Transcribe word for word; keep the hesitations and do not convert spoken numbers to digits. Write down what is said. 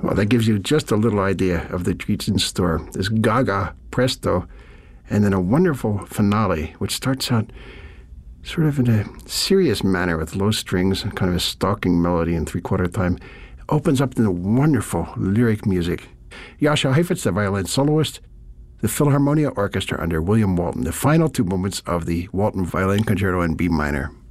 Well, that gives you just a little idea of the treats in store. This gaga, presto, and then a wonderful finale, which starts out sort of in a serious manner with low strings and kind of a stalking melody in three-quarter time. It opens up into wonderful lyric music. Jascha Heifetz, the violin soloist, the Philharmonia Orchestra under William Walton, the final two movements of the Walton Violin Concerto in B minor.